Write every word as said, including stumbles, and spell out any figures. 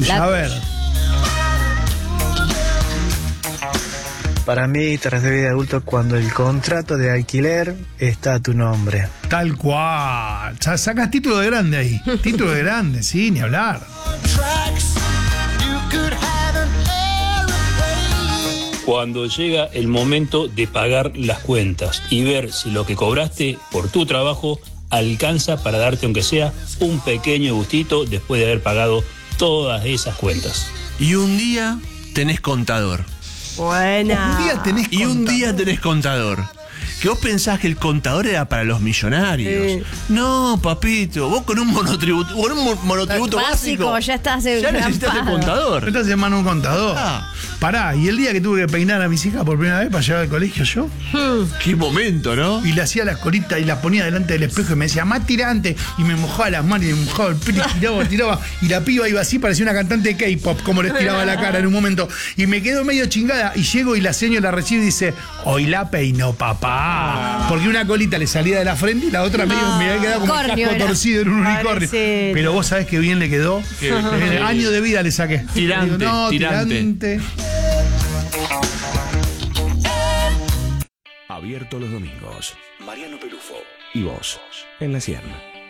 A ver. Para mí, tras de vida de adulto, cuando el contrato de alquiler está a tu nombre. Tal cual. Ya sacas título de grande ahí. Título de grande, sí, ni hablar. Cuando llega el momento de pagar las cuentas y ver si lo que cobraste por tu trabajo alcanza para darte, aunque sea, un pequeño gustito después de haber pagado todas esas cuentas. Y un día tenés contador. Buena. Un día tenés Y un contador. día tenés contador. Que vos pensás que el contador era para los millonarios. Sí. No, papito, vos con un monotributo, con un mo- monotributo Básico, básico, ya estás ya necesitas el engrampado. contador. Esta semana un contador. Ah. Pará, y el día que tuve que peinar a mis hijas por primera vez para llevar al colegio yo, Qué momento, ¿no? y le hacía las colitas y las ponía delante del espejo y me decía, más tirante, y me mojaba las manos y me mojaba el pelo y tiraba, tiraba, y la piba iba así, parecía una cantante de K-pop, como les tiraba la cara en un momento, y me quedo medio chingada, y llego y la señora la recibe y dice, hoy la peinó papá, porque una colita le salía de la frente y la otra medio me había quedado como un Unicornio casco era. torcido en un unicornio. Pobrecito. Pero vos sabés que bien le quedó. Qué Eh, bien. Año de vida le saqué. Tirante, Digo, no, tirante. tirante. Abierto los domingos. Mariano Pelufo y vos en la cien.